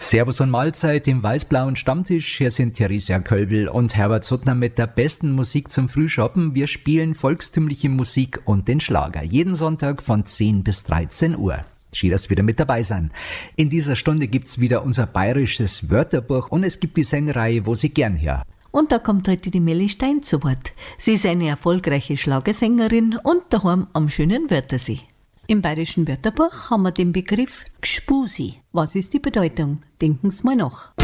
Servus und Mahlzeit im weiß-blauen Stammtisch. Hier sind Theresia Kölbel und Herbert Suttner mit der besten Musik zum Frühschoppen. Wir spielen volkstümliche Musik und den Schlager. Jeden Sonntag von 10 bis 13 Uhr. Schön, dass ihr wieder mit dabei sein. In dieser Stunde gibt's wieder unser bayerisches Wörterbuch und es gibt die Sendereihe, wo Sie gern her. Und da kommt heute die Melli Stein zu Wort. Sie ist eine erfolgreiche Schlagersängerin und daheim am schönen Wörthersee. Im bayerischen Wörterbuch haben wir den Begriff Gspusi. Was ist die Bedeutung? Denken Sie mal nach.